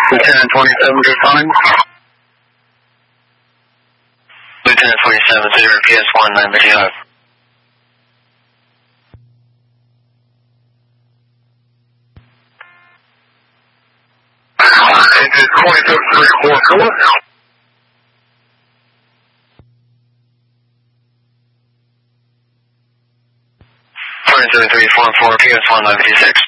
Lieutenant 27, good fine. Lieutenant 47, 0 PS1, 955. Engine 2734, come on. 2734, PS1, 956.